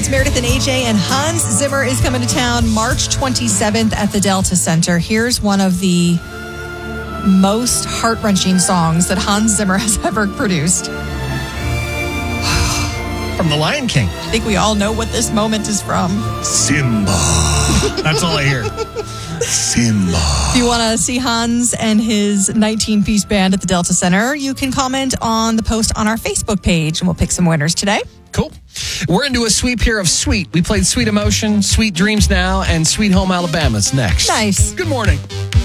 It's Meredith and AJ, and Hans Zimmer is coming to town March 27th at the Delta Center. Here's one of the most heart-wrenching songs that Hans Zimmer has ever produced. From The Lion King. I think we all know what this moment is from. Simba. That's all I hear. Simba. If you want to see Hans and his 19-piece band at the Delta Center, you can comment on the post on our Facebook page, and we'll pick some winners today. Cool. We're into a sweep here of Sweet. We played Sweet Emotion, Sweet Dreams Now, and Sweet Home Alabama's next. Nice. Good morning.